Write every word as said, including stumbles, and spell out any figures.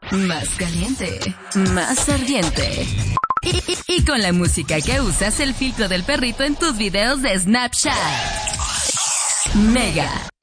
más caliente, más ardiente. Y, y, y con la música que usas, el filtro del perrito en tus videos de Snapchat. Mega.